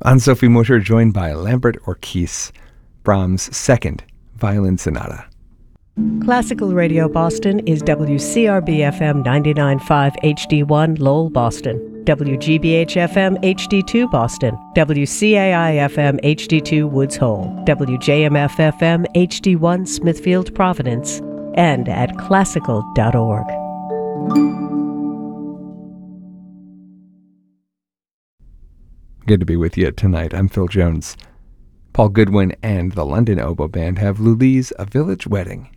On Sophie Motor, joined by Lambert Orkis, Brahms' Second Violin Sonata. Classical Radio Boston is WCRB-FM 99.5 HD1 Lowell, Boston, WGBH-FM HD2 Boston, WCAI-FM HD2 Woods Hole, WJMF-FM HD1 Smithfield, Providence, and at classical.org. Good to be with you tonight. I'm Phil Jones. Paul Goodwin and the London Oboe Band have Lully's A Village Wedding.